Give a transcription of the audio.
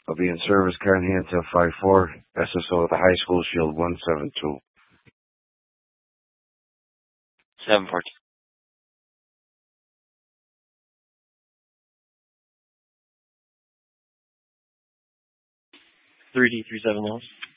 I'll be in service car in hand till 5-4. SSO at the high school, shield 172. 714. 3D 37 miles.